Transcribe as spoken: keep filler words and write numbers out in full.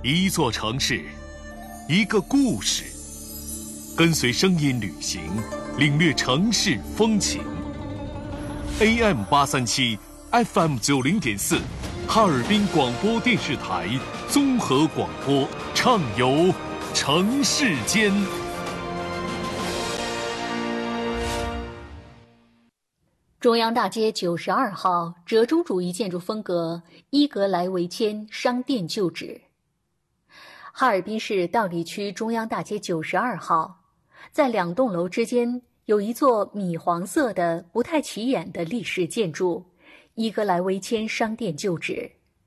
一座城市，一个故事，跟随声音旅行，领略城市风情。A M 八三七 F M 九零点四，哈尔滨广播电视台综合广播，畅游城市间。 中央大街九十二号折中主义建筑风格伊格莱维谦商店旧址。哈尔滨市道里区中央大街九十二号，在两栋楼之间有一座米黄色的不太起眼的历史建筑伊格莱维谦商店旧址。